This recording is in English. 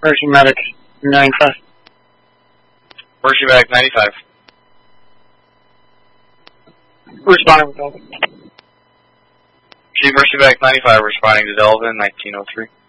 Mercy Medic 95. Mercy Medic 95. Responding with Delvin. Chief Mercy Medic 95 responding to Delvin 1903.